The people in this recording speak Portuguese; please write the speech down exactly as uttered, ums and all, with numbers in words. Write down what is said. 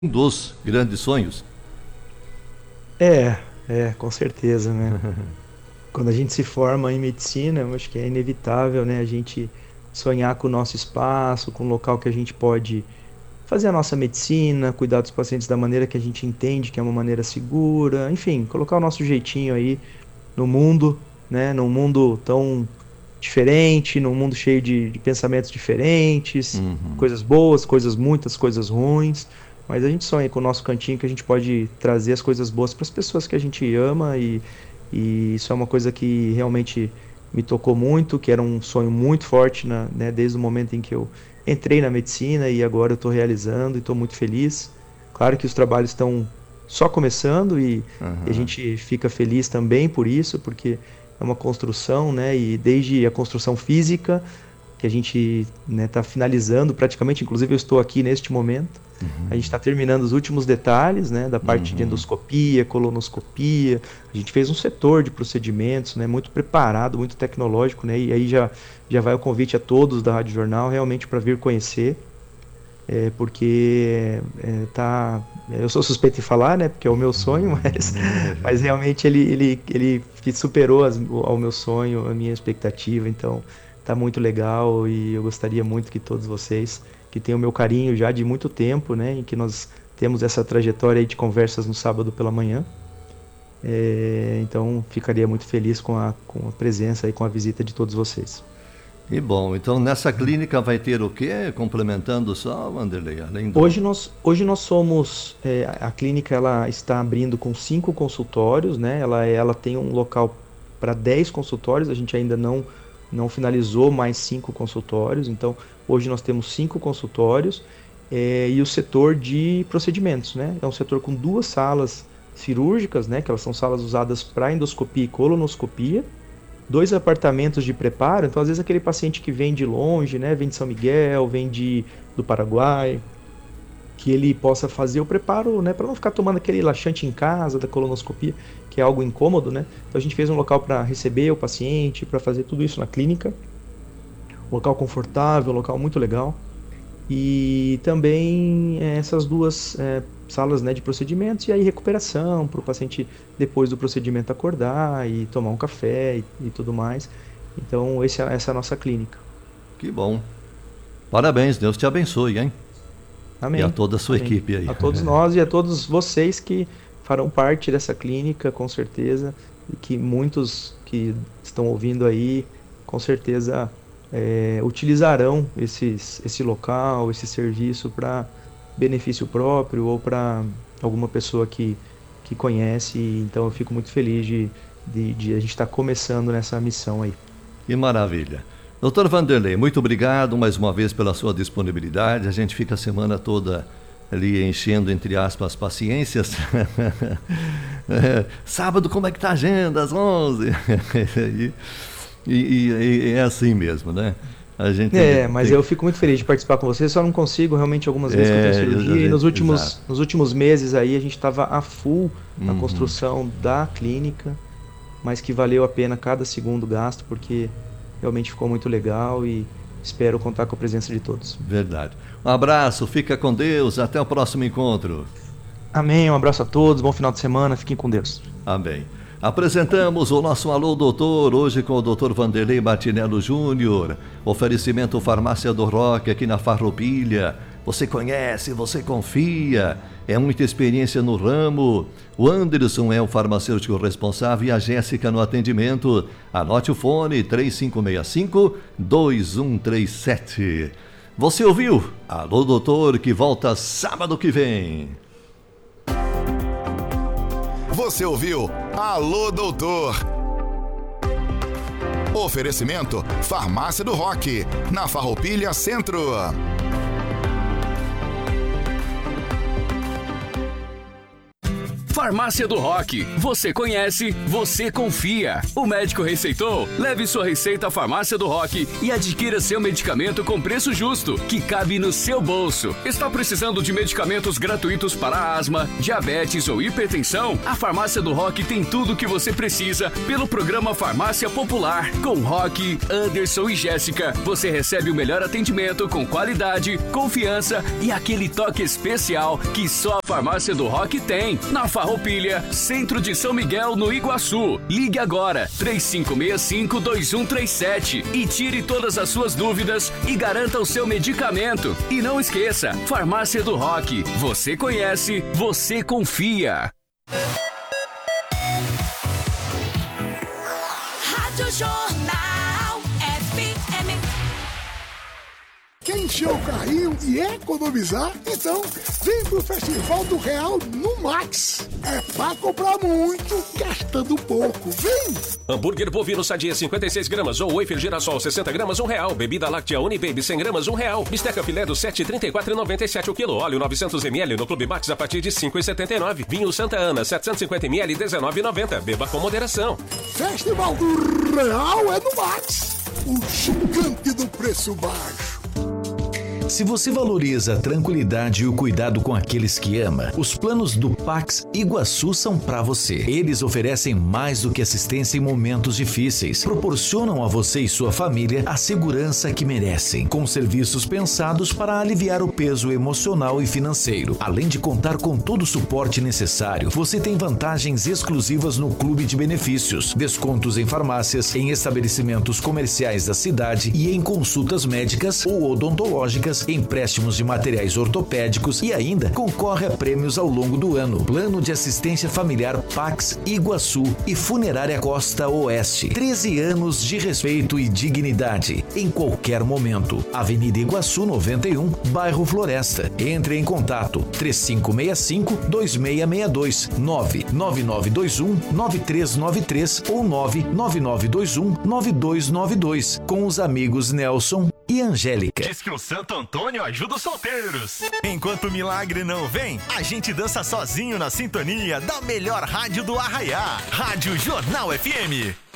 um dos grandes sonhos. É, é, com certeza, né? Quando a gente se forma em medicina, eu acho que é inevitável, né, a gente sonhar com o nosso espaço, com o local que a gente pode fazer a nossa medicina, cuidar dos pacientes da maneira que a gente entende que é uma maneira segura, enfim, colocar o nosso jeitinho aí no mundo, né, num mundo tão diferente, num mundo cheio de, de pensamentos diferentes, Uhum. coisas boas, coisas muitas, coisas ruins, mas a gente sonha com o nosso cantinho que a gente pode trazer as coisas boas para as pessoas que a gente ama e, e isso é uma coisa que realmente me tocou muito, que era um sonho muito forte, na, né, desde o momento em que eu entrei na medicina e agora eu estou realizando e estou muito feliz. Claro que os trabalhos estão só começando e, e a Uhum. gente fica feliz também por isso, porque é uma construção, né? E desde a construção física, que a gente, né, está finalizando praticamente, inclusive eu estou aqui neste momento, a gente está terminando os últimos detalhes, né, da parte de Uhum. endoscopia, colonoscopia, a gente fez um setor de procedimentos, né, muito preparado, muito tecnológico, né, e aí já, já vai o convite a todos da Rádio Jornal, realmente para vir conhecer, é, porque é, tá, eu sou suspeito em falar, né, porque é o meu sonho, mas, mas realmente ele, ele, ele que superou as, ao meu sonho, a minha expectativa, então tá muito legal e eu gostaria muito que todos vocês, que têm o meu carinho já de muito tempo, né, em que nós temos essa trajetória aí de conversas no sábado pela manhã, é, então ficaria muito feliz com a, com a presença e com a visita de todos vocês. E bom, então nessa clínica vai ter o quê? Complementando só, Wanderley, além do... Hoje nós, hoje nós somos, é, a clínica ela está abrindo com cinco consultórios, né? Ela, ela tem um local para dez consultórios, a gente ainda não, não finalizou mais cinco consultórios, então hoje nós temos cinco consultórios, é, e o setor de procedimentos, né? É um setor com duas salas cirúrgicas, né? Que elas são salas usadas para endoscopia e colonoscopia, dois apartamentos de preparo, então às vezes aquele paciente que vem de longe, né? Vem de São Miguel, vem de, do Paraguai, que ele possa fazer o preparo, né, para não ficar tomando aquele laxante em casa da colonoscopia, que é algo incômodo, né? Então a gente fez um local para receber o paciente, para fazer tudo isso na clínica, um local confortável, um local muito legal. E também é, essas duas é, salas, né, de procedimentos e aí recuperação para o paciente depois do procedimento acordar e tomar um café e, e tudo mais. Então esse, é, essa é a nossa clínica. Que bom. Parabéns, Deus te abençoe, hein? E a Amém. toda a sua Amém. equipe aí. A todos nós e a todos vocês que farão parte dessa clínica, com certeza, e que muitos que estão ouvindo aí, com certeza, é, utilizarão esses, esse local, esse serviço para benefício próprio ou para alguma pessoa que, que conhece. Então, eu fico muito feliz de, de, de a gente estar começando nessa missão aí. Que maravilha. doutor Wanderley, muito obrigado mais uma vez pela sua disponibilidade. A gente fica a semana toda ali enchendo, entre aspas, paciências. É, sábado, como é que tá a agenda? Às onze. e, e, e é assim mesmo, né? A gente tem que... É, mas Tem... eu fico muito feliz de participar com você, só não consigo realmente algumas vezes que eu tenho É, a cirurgia, e nos gente... Exato. últimos, nos últimos meses aí a gente estava a full na Uhum. construção da clínica, mas que valeu a pena cada segundo gasto, porque realmente ficou muito legal e espero contar com a presença de todos. Verdade. Um abraço, fica com Deus, até o próximo encontro. Amém, um abraço a todos, bom final de semana, fiquem com Deus. Amém. Apresentamos o nosso Alô Doutor, hoje com o doutor Wanderley Martinello Júnior. Oferecimento Farmácia do Rock aqui na Farroupilha. Você conhece, você confia. É muita experiência no ramo. O Anderson é o farmacêutico responsável e a Jéssica no atendimento. Anote o fone três cinco seis cinco, dois um três sete. Você ouviu? Alô Doutor, que volta sábado que vem. Você ouviu? Alô Doutor. Oferecimento Farmácia do Rock, na Farroupilha Centro. Farmácia do Rock. Você conhece, você confia. O médico receitou? Leve sua receita à Farmácia do Rock e adquira seu medicamento com preço justo, que cabe no seu bolso. Está precisando de medicamentos gratuitos para asma, diabetes ou hipertensão? A Farmácia do Rock tem tudo o que você precisa pelo programa Farmácia Popular. Com Rock, Anderson e Jéssica, você recebe o melhor atendimento com qualidade, confiança e aquele toque especial que só a Farmácia do Rock tem. Na Farroupilha, centro de São Miguel, no Iguaçu. Ligue agora, três cinco seis cinco, dois um três sete e tire todas as suas dúvidas e garanta o seu medicamento. E não esqueça, Farmácia do Rock. Você conhece, você confia. Rádio Jornal F M. Quer encher o carrinho e economizar? Então, vem pro Festival do Real no Max. É pra comprar muito, gastando pouco. Vem! Hambúrguer bovino sadia cinquenta e seis gramas ou wafer girassol sessenta gramas, um real. Bebida láctea Unibaby cem gramas, um real. Bisteca filé do sete, trinta e quatro e noventa e sete o quilo. Óleo novecentos mililitros no Clube Max a partir de cinco e setenta e nove. Vinho Santa Ana setecentos e cinquenta mililitros, dezenove e noventa. Beba com moderação. Festival do Real é no Max. O gigante do preço baixo. Se você valoriza a tranquilidade e o cuidado com aqueles que ama, os planos do Pax Iguaçu são para você. Eles oferecem mais do que assistência em momentos difíceis. Proporcionam a você e sua família a segurança que merecem, com serviços pensados para aliviar o peso emocional e financeiro. Além de contar com todo o suporte necessário, você tem vantagens exclusivas no Clube de Benefícios, descontos em farmácias, em estabelecimentos comerciais da cidade e em consultas médicas ou odontológicas, empréstimos de materiais ortopédicos e ainda concorre a prêmios ao longo do ano. Plano de assistência familiar Pax Iguaçu e Funerária Costa Oeste. treze anos de respeito e dignidade em qualquer momento. Avenida Iguaçu noventa e um, bairro Floresta. Entre em contato três cinco seis cinco, dois seis seis dois, nove nove nove dois um, nove três nove três ou nove nove nove dois um, nove dois nove dois com os amigos Nelson e Angélica. Diz que o Santo Antônio ajuda os solteiros. Enquanto o milagre não vem, a gente dança sozinho na sintonia da melhor rádio do Arraiá. Rádio Jornal F M.